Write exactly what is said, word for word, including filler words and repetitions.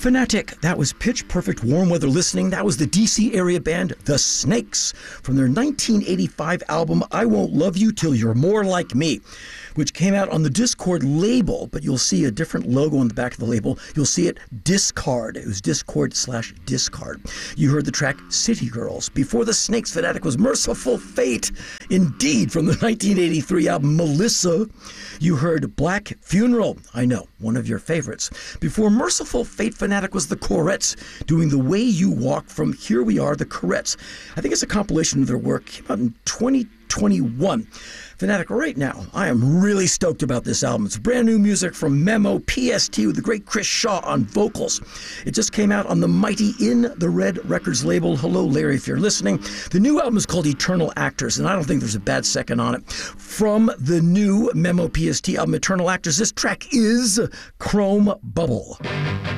Fanatic, that was Pitch Perfect Warm Weather Listening. That was the D C area band The Snakes from their nineteen eighty-five album I Won't Love You Till You're More Like Me, which came out on the Discord label, but you'll see a different logo on the back of the label. You'll see it Discard. It was Discord slash Discard. You heard the track City Girls. Before The Snakes, Fanatic was Merciful Fate, indeed, from the nineteen eighty-three album Melissa. You heard Black Funeral, I know, one of your favorites. Before Merciful Fate, Fanatic was the Corettes, doing The Way You Walk from Here We Are, the Corettes. I think it's a compilation of their work. Came out in twenty twenty-one. Fanatic, right now, I am really stoked about this album. It's brand new music from Memo P S T with the great Chris Shaw on vocals. It just came out on the mighty In the Red Records label. Hello, Larry, if you're listening. The new album is called Eternal Actors, and I don't think there's a bad second on it. From the new Memo P S T album, Eternal Actors, this track is Chrome Bubble.